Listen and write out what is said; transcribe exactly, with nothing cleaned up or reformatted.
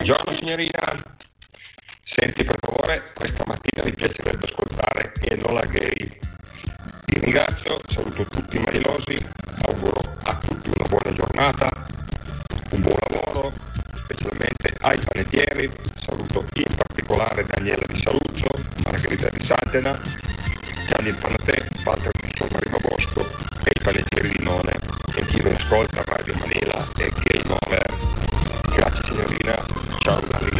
Buongiorno signorina, senti per favore, questa mattina mi piacerebbe ascoltare Enola Gay. Ti ringrazio, saluto tutti i mailosi, auguro a tutti una buona giornata, un buon lavoro, specialmente ai panettieri, saluto in particolare Daniela di Saluzzo, Margherita di Satena, Gianni il Panatè, Walter di Sommarino Bosco e i panettieri di None e chi mi ascolta a Radio Manila